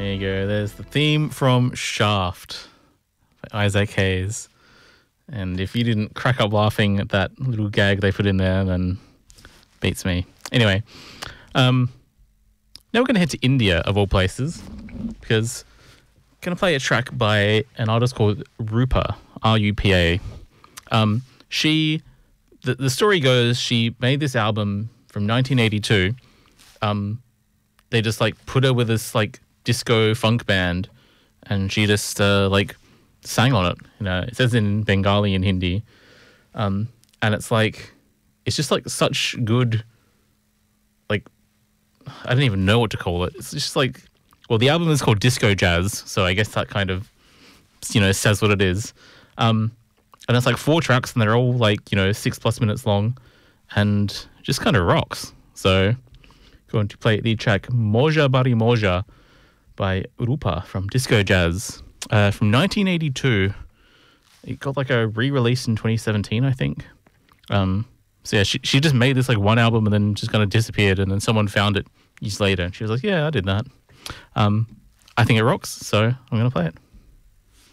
There you go. There's the theme from Shaft by Isaac Hayes. And if you didn't crack up laughing at that little gag they put in there, then beats me. Anyway, now we're going to head to India, of all places, because I'm going to play a track by an artist called Rupa, R-U-P-A. The story goes, she made this album from 1982. They just like put her with this like disco funk band, and she just like sang on it. You know, it says in Bengali and Hindi, and it's like it's just like such good. Like, I don't even know what to call it. It's just like, well, the album is called Disco Jazz, so I guess that kind of, you know, says what it is. And it's like 4 tracks, and they're all like, you know, 6+ minutes long, and just kind of rocks. So, going to play the track Moja Bari Moja by Rupa from Disco Jazz from 1982. It got like a re-release in 2017, I think. So yeah, she just made this like one album and then just kind of disappeared, and then someone found it years later. And she was like, yeah, I did that. I think it rocks, so I'm going to play it.